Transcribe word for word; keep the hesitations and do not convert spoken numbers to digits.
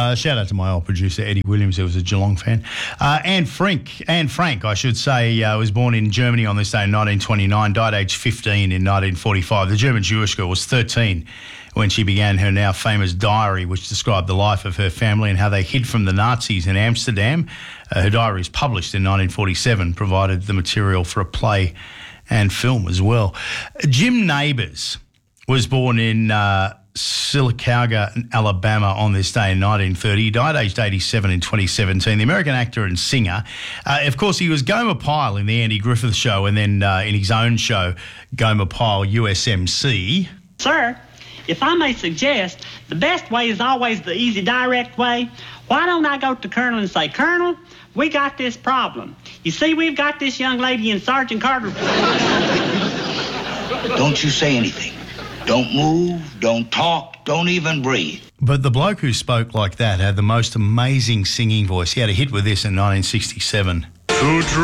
Uh, shout out to my old producer, Eddie Williams, who was a Geelong fan. Uh, Anne Frank, Anne Frank, I should say, uh, was born in Germany on this day in nineteen twenty-nine, died aged fifteen in nineteen forty-five. The German Jewish girl was thirteen when she began her now famous diary, which described the life of her family and how they hid from the Nazis in Amsterdam. Uh, her diary was published in nineteen forty-seven, provided the material for a play and film as well. Jim Nabors was born in uh, Sylacauga, Alabama on this day in nineteen thirty. He died aged eighty-seven in twenty seventeen. The American actor and singer. Uh, of course, he was Gomer Pyle in the Andy Griffith Show, and then uh, in his own show, Gomer Pyle U S M C. Sir, if I may suggest, the best way is always the easy, direct way. Why don't I go to Colonel and say, Colonel, we got this problem. You see, we've got this young lady in Sergeant Carter. Don't you say anything. Don't move, don't talk, don't even breathe. But the bloke who spoke like that had the most amazing singing voice. He had a hit with this in nineteen sixty-seven. Too true.